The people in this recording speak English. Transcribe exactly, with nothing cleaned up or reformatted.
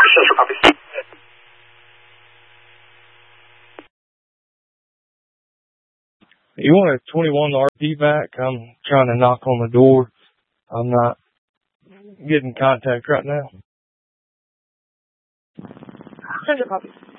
Central copies. You want a twenty-one R P back? I'm trying to knock on the door. I'm not getting contact right now. Central copies.